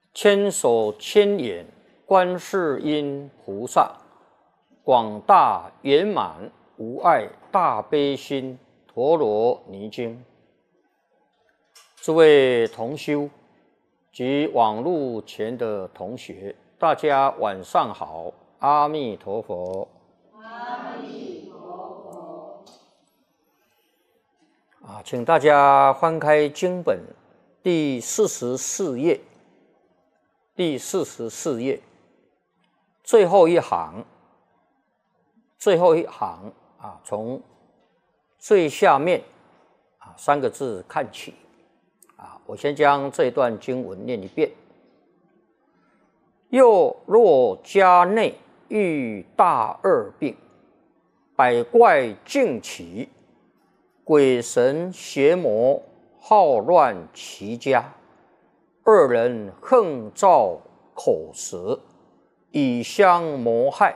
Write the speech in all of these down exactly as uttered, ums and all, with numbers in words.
千手千眼观世音菩萨，广大圆满无碍大悲心陀罗尼经。诸位同修及网络前的同学，大家晚上好，阿弥陀佛。 阿弥陀佛。 啊，请大家翻开经本第四十四页，第四十四页最后一行，最后一行啊，从最下面啊三个字看起啊，我先将这段经文念一遍。又若家内遇大恶病，百怪竞起，鬼神邪魔好乱其家，恶人横造口舌，以相谋害，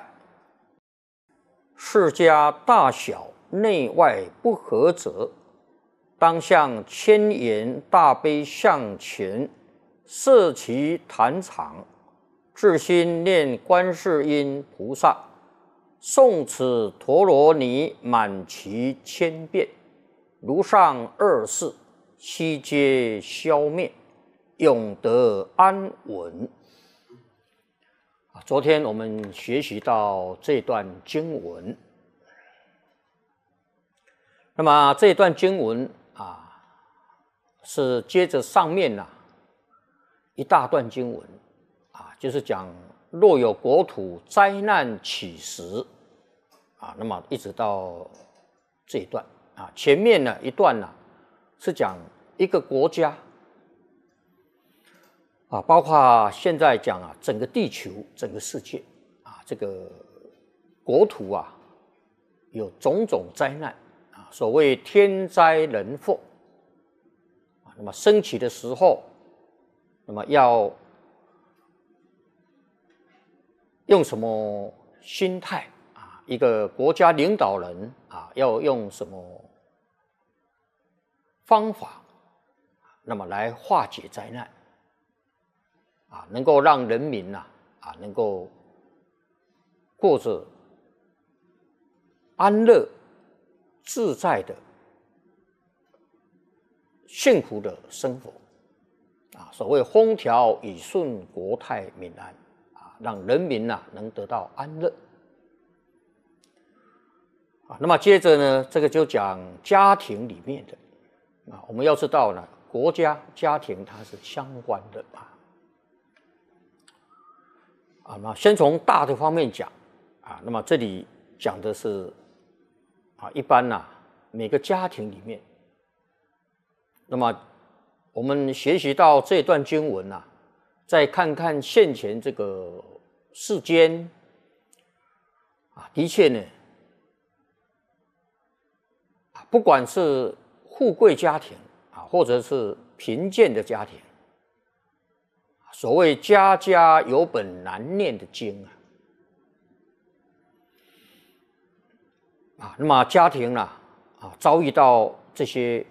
世家大小内外不和者，当向千言大悲向前，设其坛场，至心念观世音菩萨，诵此陀罗尼满其千遍，如上二世悉皆消灭，永得安稳。昨天我们学习到这段经文，那么这段经文啊，是接着上面啊一大段经文啊，就是讲若有国土灾难起时啊，那么一直到这一段啊，前面呢一段呢是讲一个国家啊，包括现在讲啊，整个地球、整个世界啊，这个国土啊，有种种灾难啊，所谓天灾人祸啊，那么升起的时候，那么要用什么心态啊？一个国家领导人啊，要用什么方法，那么来化解灾难？啊，能够让人民呐 啊, 啊，能够过着安乐、自在的、幸福的生活啊。所谓风调雨顺、国泰民安啊，让人民呐、啊、能得到安乐啊。那么接着呢，这个就讲家庭里面的啊，我们要知道呢，国家、家庭它是相关的啊。啊，那先从大的方面讲啊，那么这里讲的是啊，一般呐、啊，每个家庭里面，那么我们学习到这段经文呐、啊，再看看现前这个世间啊，的确呢，啊，不管是富贵家庭啊，或者是贫贱的家庭。所谓家家有本难念的经啊，啊，那么家庭啊，啊遭遇到这些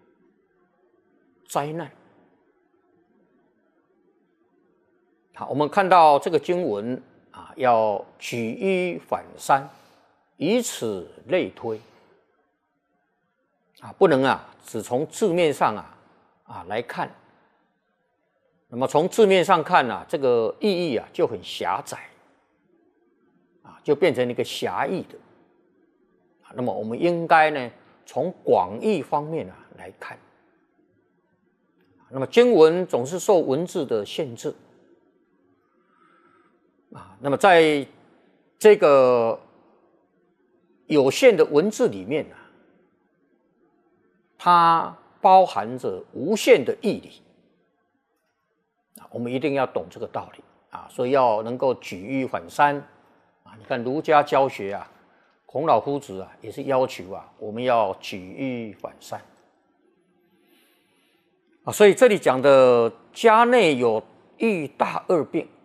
灾难，好，我们看到这个经文啊，要举一反三，以此类推啊，不能啊只从字面上啊啊来看。那么从字面上看啊，这个意义啊就很狭窄，啊，就变成一个狭义的。那么我们应该呢，从广义方面啊来看。那么经文总是受文字的限制，啊，那么在这个有限的文字里面啊，它包含着无限的义理。我们一定要懂这个道理啊，所以要能够举一反三啊。你看儒家教学啊，孔老夫子啊，也是要求啊，我们要举一反三啊。所以这里讲的家内有遇大恶病